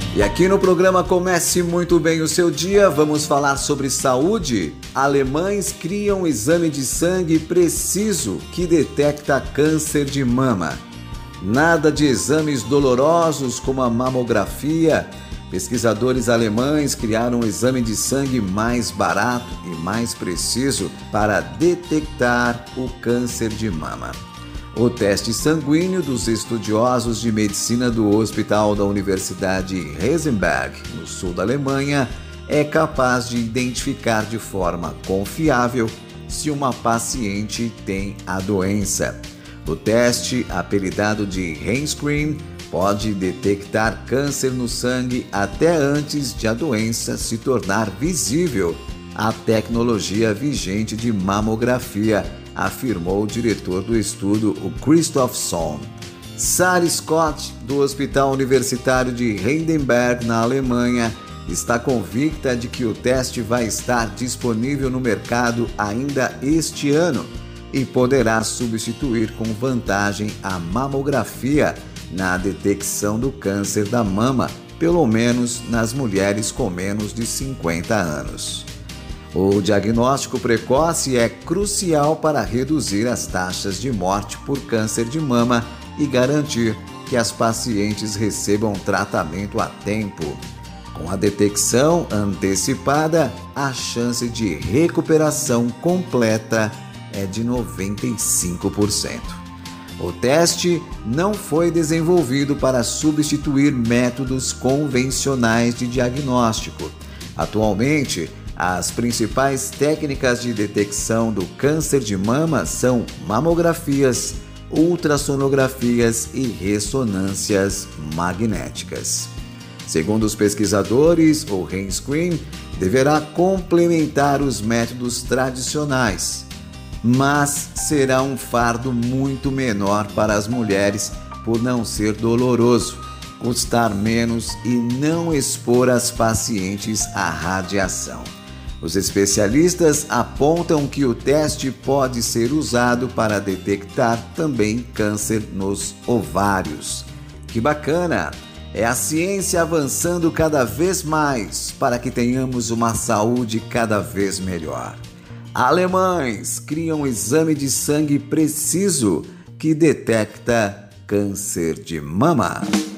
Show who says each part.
Speaker 1: E aqui no programa Comece Muito Bem o Seu Dia, vamos falar sobre saúde. Alemães criam um exame de sangue preciso que detecta câncer de mama. Nada de exames dolorosos como a mamografia. Pesquisadores alemães criaram um exame de sangue mais barato e mais preciso para detectar o câncer de mama. O teste sanguíneo dos estudiosos de medicina do Hospital da Universidade Heisenberg, no sul da Alemanha, é capaz de identificar de forma confiável se uma paciente tem a doença. O teste, apelidado de Henscreen, pode detectar câncer no sangue até antes de a doença se tornar visível. A tecnologia vigente de mamografia, afirmou o diretor do estudo, o Christophson. Sally Scott, do Hospital Universitário de Heidelberg, na Alemanha, está convicta de que o teste vai estar disponível no mercado ainda este ano e poderá substituir com vantagem a mamografia na detecção do câncer da mama, pelo menos nas mulheres com menos de 50 anos. O diagnóstico precoce é crucial para reduzir as taxas de morte por câncer de mama e garantir que as pacientes recebam tratamento a tempo. Com a detecção antecipada, a chance de recuperação completa é de 95%. O teste não foi desenvolvido para substituir métodos convencionais de diagnóstico. Atualmente, as principais técnicas de detecção do câncer de mama são mamografias, ultrassonografias e ressonâncias magnéticas. Segundo os pesquisadores, o Henscreen deverá complementar os métodos tradicionais, mas será um fardo muito menor para as mulheres por não ser doloroso, custar menos e não expor as pacientes à radiação. Os especialistas apontam que o teste pode ser usado para detectar também câncer nos ovários. Que bacana! É a ciência avançando cada vez mais para que tenhamos uma saúde cada vez melhor. Alemães criam um exame de sangue preciso que detecta câncer de mama.